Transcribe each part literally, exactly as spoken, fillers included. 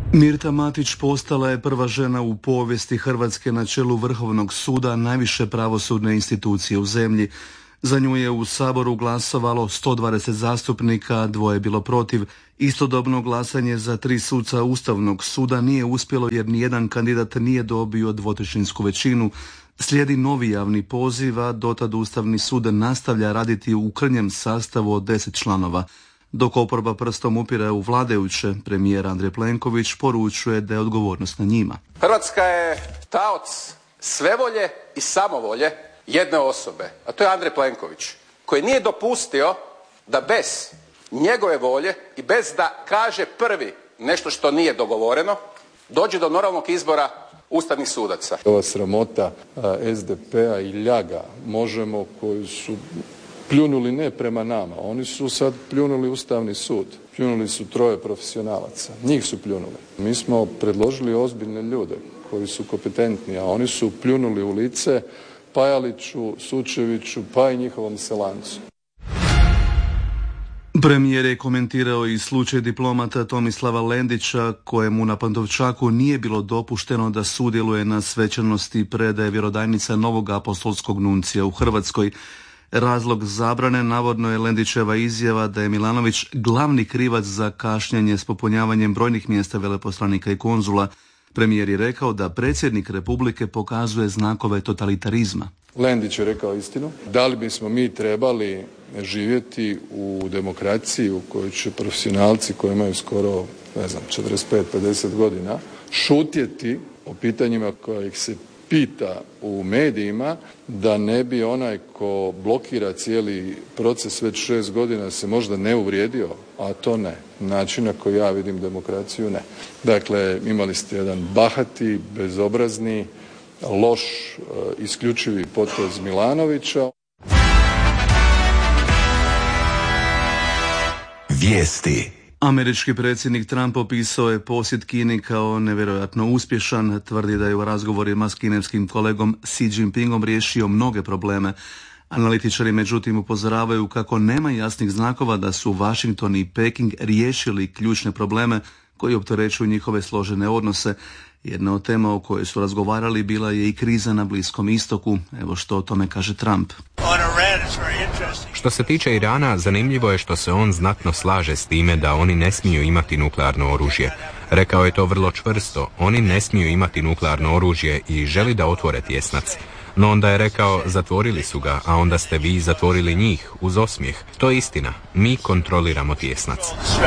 Mirta Matić postala je prva žena u povijesti Hrvatske na čelu Vrhovnog suda, najviše pravosudne institucije u zemlji. Za nju je u Saboru glasovalo sto dvadeset zastupnika, dvoje je bilo protiv. Istodobno glasanje za tri suca Ustavnog suda nije uspjelo jer nijedan kandidat nije dobio dvotrećinsku većinu. Slijedi novi javni poziv, a dotad Ustavni sud nastavlja raditi u krnjem sastavu od deset članova. Dok oporba prstom upire u vladajuće, premijer Andrej Plenković poručuje da je odgovornost na njima. Hrvatska je taoc svevolje i samovolje jedne osobe, a to je Andrej Plenković, koji nije dopustio da bez njegove volje i bez da kaže prvi nešto što nije dogovoreno, dođe do normalnog izbora ustavnih sudaca. Ova sramota es de pe-a i ljaga Možemo koju su pljunuli ne prema nama, oni su sad pljunuli Ustavni sud. Pljunuli su troje profesionalaca, njih su pljunuli. Mi smo predložili ozbiljne ljude koji su kompetentni, a oni su pljunuli u lice Pajaliću, Sučeviću, pa i njihovom Selancu. Premijer je komentirao i slučaj diplomata Tomislava Lendića, kojemu na Pantovčaku nije bilo dopušteno da sudjeluje na svečanosti predaje vjerodajnica novog apostolskog nuncija u Hrvatskoj. Razlog zabrane navodno je Lendićeva izjava da je Milanović glavni krivac za kašnjenje s popunjavanjem brojnih mjesta veleposlanika i konzula. Premijer je rekao da predsjednik Republike pokazuje znakove totalitarizma. Lendić je rekao istinu. Da li bismo mi trebali živjeti u demokraciji u kojoj će profesionalci koji imaju skoro, ne znam, četrdeset pet pedeset godina šutjeti o pitanjima koja ih se pita u medijima, da ne bi onaj ko blokira cijeli proces već šest godina se možda ne uvrijedio, a to ne. Način na koji ja vidim demokraciju ne. Dakle, imali ste jedan bahati, bezobrazni, loš, isključivi potez Milanovića. Vijesti. Američki predsjednik Trump opisao je posjet Kini kao nevjerojatno uspješan, tvrdi da je u razgovorima s kineskim kolegom Xi Jinpingom riješio mnoge probleme. Analitičari međutim upozoravaju kako nema jasnih znakova da su Washington i Peking riješili ključne probleme koji opterećuju njihove složene odnose. Jedna od tema o kojoj su razgovarali bila je i kriza na Bliskom istoku. Evo što o tome kaže Trump. Što se tiče Irana, zanimljivo je što se on znatno slaže s time da oni ne smiju imati nuklearno oružje. Rekao je to vrlo čvrsto, oni ne smiju imati nuklearno oružje i želi da otvore tjesnac. No onda je rekao, zatvorili su ga, a onda ste vi zatvorili njih, uz osmijeh. To je istina, mi kontroliramo tjesnac.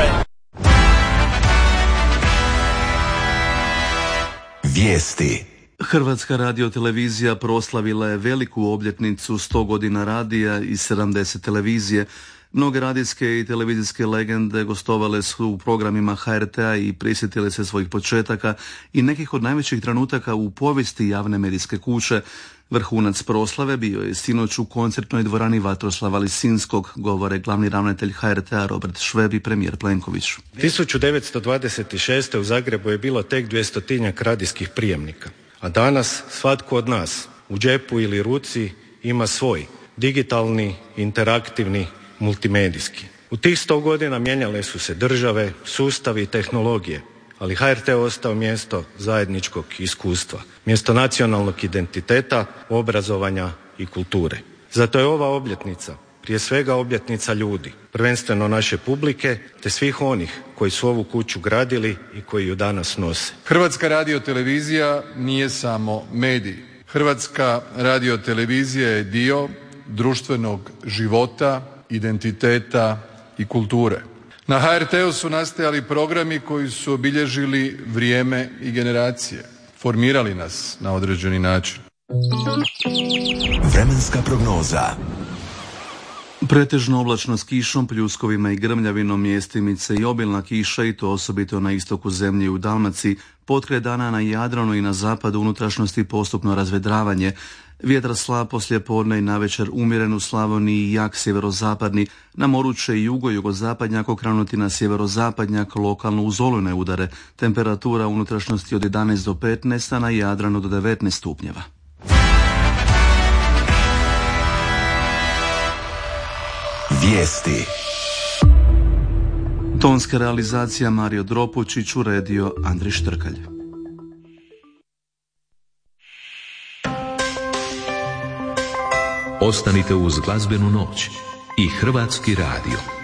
Vijesti. Hrvatska radiotelevizija proslavila je veliku obljetnicu sto godina radija i sedamdeset televizije. Mnoge radijske i televizijske legende gostovale su u programima ha er te-a i prisjetile se svojih početaka i nekih od najvećih trenutaka u povijesti javne medijske kuće. Vrhunac proslave bio je sinoć u koncertnoj dvorani Vatroslava Lisinskog, govore glavni ravnatelj ha er te-a Robert Šveb i premijer Plenković. tisuću devetsto dvadeset šeste. u Zagrebu je bilo tek dvjestotinjak radijskih prijemnika, a danas svatko od nas u džepu ili ruci ima svoj digitalni, interaktivni, multimedijski. U tih sto godina mijenjale su se države, sustavi i tehnologije, ali ha er te ostao mjesto zajedničkog iskustva, mjesto nacionalnog identiteta, obrazovanja i kulture. Zato je ova obljetnica prije svega obljetnica ljudi, prvenstveno naše publike, te svih onih koji su ovu kuću gradili i koji ju danas nose. Hrvatska radiotelevizija nije samo medij. Hrvatska radiotelevizija je dio društvenog života, identiteta i kulture. Na ha er te-u su nastajali programi koji su obilježili vrijeme i generacije, formirali nas na određeni način. Vremenska prognoza. Pretežno oblačno s kišom, pljuskovima i grmljavinom, mjestimice i obilna kiša, i to osobito na istoku zemlje i u Dalmaciji. Potkraj dana na Jadranu i na zapadu unutrašnjosti postupno razvedravanje. Vjetar slab poslijepodne i navečer umjeren u Slavoniji i jak sjeverozapadni. Na moru će i jugo-jugozapadnjak okrenuti na sjeverozapadnjak, lokalno uz olujne udare. Temperatura unutrašnjosti od jedanaest do petnaest, a na Jadranu do devetnaest stupnjeva. Vijesti. Tonska realizacija Mario Dropučić, uredio Andri Štrkalj. Ostanite uz glazbenu noć i Hrvatski radio.